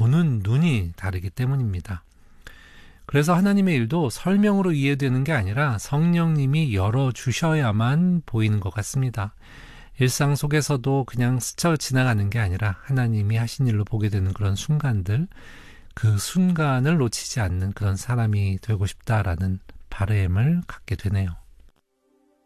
보는 눈이 다르기 때문입니다. 그래서 하나님의 일도 설명으로 이해되는 게 아니라 성령님이 열어주셔야만 보이는 것 같습니다. 일상 속에서도 그냥 스쳐 지나가는 게 아니라 하나님이 하신 일로 보게 되는 그런 순간들, 그 순간을 놓치지 않는 그런 사람이 되고 싶다라는 바람을 갖게 되네요.